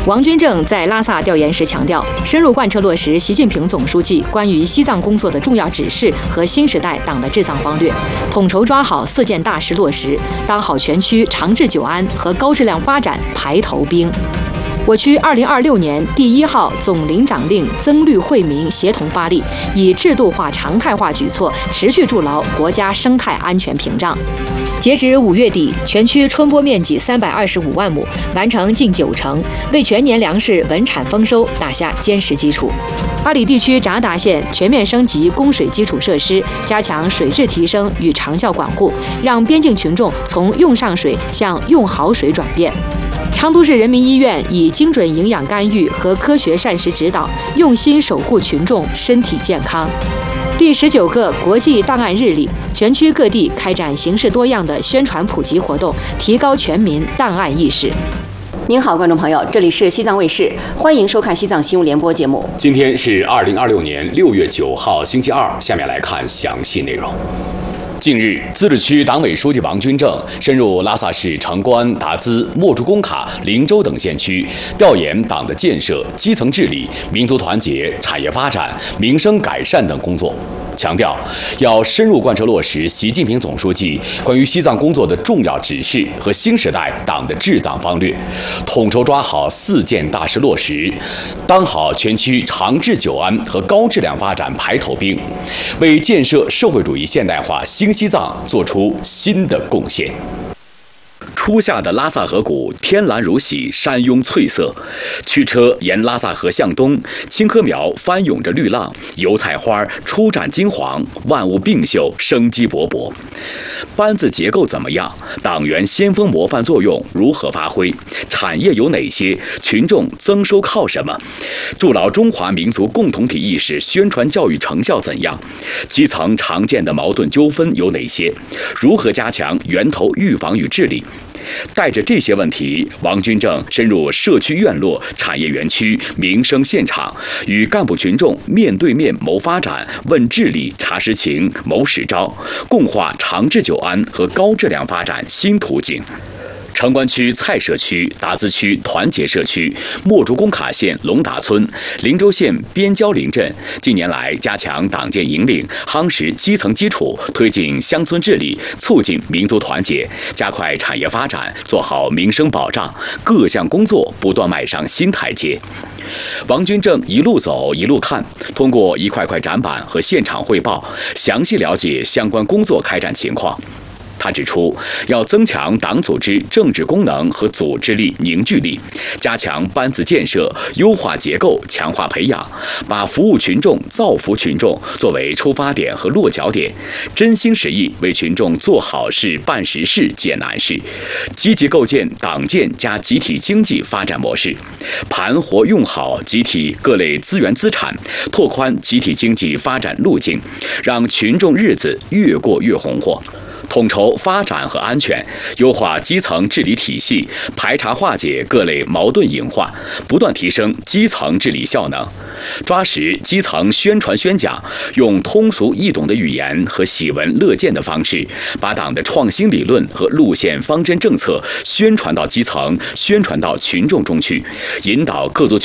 王军正在拉萨调研时强调，深入贯彻落实习近平总书记关于西藏工作的重要指示和新时代党的治藏方略，统筹抓好4件大事落实，当好全区长治久安和高质量发展排头兵。我区2026年第1号总领长令增绿惠民协同发力，以制度化、常态化举措持续筑牢国家生态安全屏障。截止5月底，全区春播面积325万亩，完成近90%，为全年粮食稳产丰收打下坚实基础。阿里地区札达县全面升级供水基础设施，加强水质提升与长效管护，让边境群众从用上水向用好水转变。昌都市人民医院以精准营养干预和科学膳食指导，用心守护群众身体健康。第19个国际档案日里，全区各地开展形式多样的宣传普及活动，提高全民档案意识。 您好，观众朋友，这里是西藏卫视，欢迎收看西藏新闻联播节目。 今天是2026年6月9号，星期二。下面来看详细内容。近日，自治区党委书记王军正深入拉萨市城关、达孜、墨竹工卡、灵州等县区，调研党的建设、基层治理、民族团结、产业发展、民生改善等工作，强调要深入贯彻落实习近平总书记关于西藏工作的重要指示和新时代党的治藏方略，统筹抓好4件大事落实，当好全区长治久安和高质量发展排头兵，为建设社会主义现代化新西藏做出新的贡献。初夏的拉萨河谷天蓝如洗，山拥翠色，驱车沿拉萨河向东，青稞苗翻涌着绿浪，油菜花初绽金黄，万物并秀，生机勃勃。班子结构怎么样？党员先锋模范作用如何发挥？产业有哪些？群众增收靠什么？筑牢中华民族共同体意识宣传教育成效怎样？基层常见的矛盾纠纷有哪些？如何加强源头预防与治理？带着这些问题，王军正深入社区院落、产业园区、民生现场，与干部群众面对面谋发展、问治理、查实情、谋实招，共话长治久安和高质量发展新途径。城关区蔡社区、达孜区团结社区、墨竹工卡县龙达村、灵州县边郊林镇近年来加强党建引领，夯实基层基础，推进乡村治理，促进民族团结，加快产业发展，做好民生保障，各项工作不断迈上新台阶。王军正一路走一路看，通过一块块展板和现场汇报，详细了解相关工作开展情况。他指出，要增强党组织政治功能和组织力凝聚力，加强班子建设，优化结构，强化培养，把服务群众、造福群众作为出发点和落脚点，真心实意为群众做好事、办实事、解难事，积极构建党建加集体经济发展模式，盘活用好集体各类资源资产，拓宽集体经济发展路径，让群众日子越过越红火。统筹发展和安全，优化基层治理体系，排查化解各类矛盾隐患，不断提升基层治理效能。抓实基层宣传宣讲，用通俗易懂的语言和喜闻乐见的方式，把党的创新理论和路线方针政策宣传到基层，宣传到群众中去，引导各族群